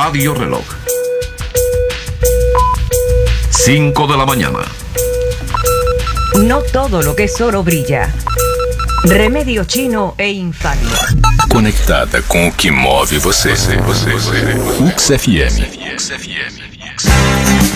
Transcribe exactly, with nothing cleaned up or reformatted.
Radio Reloj. cinco de la mañana. No todo lo que es oro brilla. Remédio chino e infalível. Conectada com o que move você. você, você, você. U X F M.